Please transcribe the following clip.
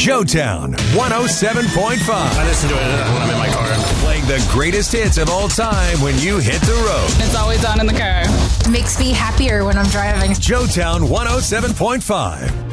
Joetown 107.5. I listen to it when I'm in my car. Playing the greatest hits of all time when you hit the road. It's always on in the car. Makes me happier when I'm driving. Joetown 107.5.